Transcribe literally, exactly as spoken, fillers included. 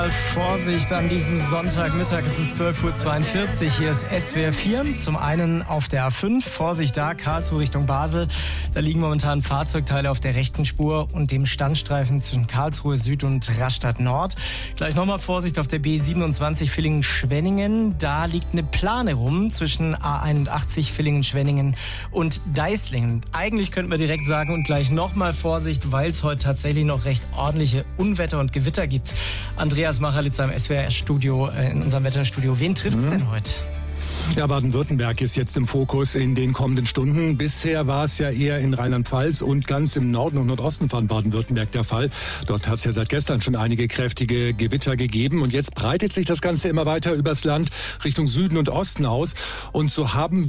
Vorsicht an diesem Sonntagmittag, es ist zwölf Uhr zweiundvierzig, hier ist S W R vier. Zum einen auf der A fünf, Vorsicht da, Karlsruhe Richtung Basel. Da liegen momentan Fahrzeugteile auf der rechten Spur und dem Standstreifen zwischen Karlsruhe Süd und Rastatt Nord. Gleich nochmal Vorsicht auf der B siebenundzwanzig Villingen-Schwenningen. Da liegt eine Plane rum zwischen A einundachtzig Villingen-Schwenningen und Deislingen. Eigentlich könnten wir direkt sagen und gleich nochmal Vorsicht, weil es heute tatsächlich noch recht ordentliche Unwetter und Gewitter gibt. Andreas Machralitzer im S W R-Studio, in unserem Wetterstudio. Wen trifft es mhm. denn heute? Ja, Baden-Württemberg ist jetzt im Fokus in den kommenden Stunden. Bisher war es ja eher in Rheinland-Pfalz und ganz im Norden und Nordosten von Baden-Württemberg der Fall. Dort hat es ja seit gestern schon einige kräftige Gewitter gegeben. Und jetzt breitet sich das Ganze immer weiter übers Land Richtung Süden und Osten aus. Und so haben